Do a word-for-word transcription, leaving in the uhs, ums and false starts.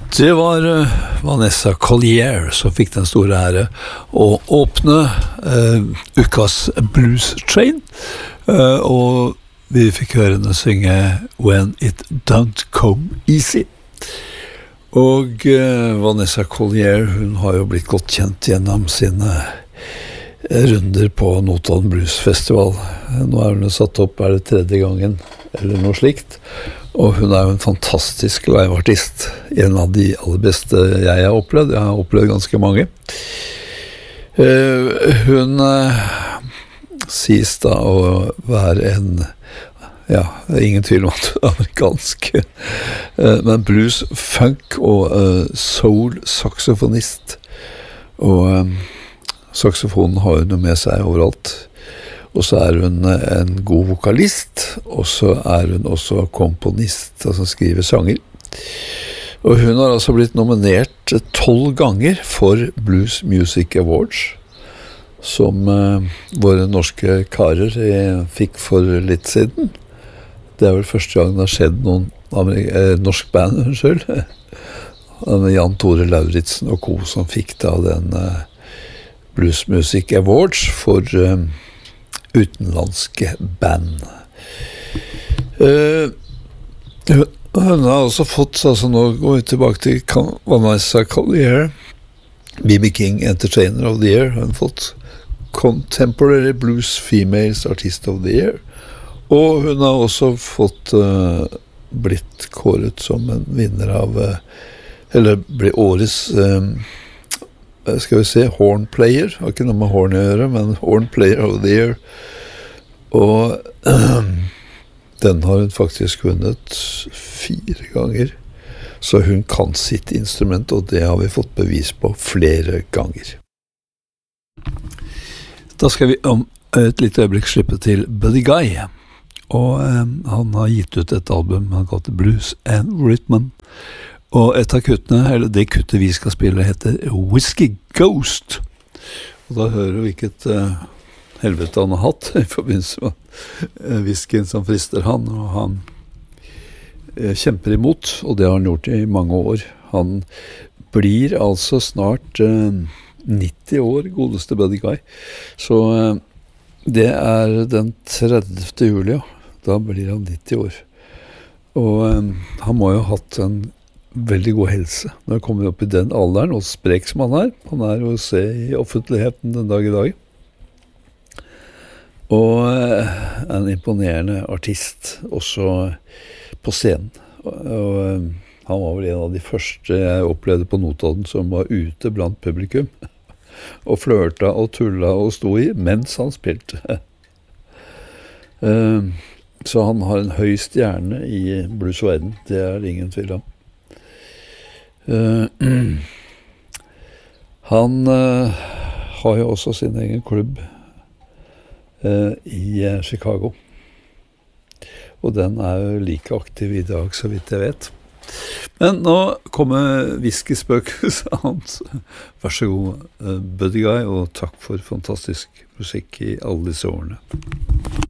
Det var uh, Vanessa Collier som fikk den store ære å åpne uh, ukas Blues Train, uh, og vi fikk høre henne synge When It Don't Come Easy. Og uh, Vanessa Collier, hun har jo blitt godt kjent gjennom sine runder på Notodden Blues Festival. Nå er hun satt opp, er det tredje gangen, eller noe slikt. Og hun er jo en fantastisk liveartist. En av de aller beste jeg har opplevd. Jeg har opplevd ganske mange. Uh, hun uh, sies da å være en, ja, det er ingen tvil om at hun er amerikansk, uh, men blues, funk og uh, soul saksofonist. Og um, saksofonen har hun jo med seg overalt. Og så er hun en god vokalist, og så er hun også komponist, altså skriver sanger. Og hun har altså blitt nominert tolv ganger for Blues Music Awards, som eh, våre norske karer eh, fikk for litt siden. Det er vel første gang det har skjedd noen eh, norsk band, unnskyld. Jan Tore Lauritsen og co. Som fikk da den eh, Blues Music Awards for eh, utenlandske band. Uh, hun har også fått, altså nå går vi tilbake til Vanessa Collier, B B King Entertainer of the Year, hun har fått Contemporary Blues Females Artist of the Year, og hun har også fått uh, blitt kåret som en vinner av, uh, eller ble årets um, skal vi se, Horn Player, har ikke noe med horn å gjøre, men Horn Player of the Year, og øh, den har hun faktisk vunnet fire ganger, så hun kan sitt instrument, og det har vi fått bevis på flere ganger. Da skal vi om et lite øyeblikk slippe til Buddy Guy, og øh, han har gitt ut et album han kaller Blues and Rhythm. Og et av kuttene, eller det kuttet vi skal spille, heter Whiskey Ghost. Og da hører du hvilket uh, helvete han har hatt i forbindelse med uh, whiskyen som frister han, og han uh, kjemper imot, og det har han gjort i mange år. Han blir altså snart uh, nitti år, godeste Buddy Guy. Så uh, det er den tredivte juli, ja. Da blir han nitti år. Og uh, han må jo ha hatt en veldig god helse når han kommer opp i den alderen, og sprek som han er. Han er jo å se i offentligheten den dag i dag. Og en imponerende artist, også på scenen. Og han var vel en av de første jeg opplevde på Notodden som var ute blant publikum, og flørta og tulla og sto i mens han spilte. Så han har en høy stjerne i bluesverden, det er det ingen tvil om. Uh, han uh, har jo også sin egen klubb uh, i uh, Chicago, og den er jo like aktiv i dag, så vidt jeg vet. Men nå kommer whisky-spøkelset hans. Vær så god, uh, Buddy Guy, og takk for fantastisk musikk i alle disse årene.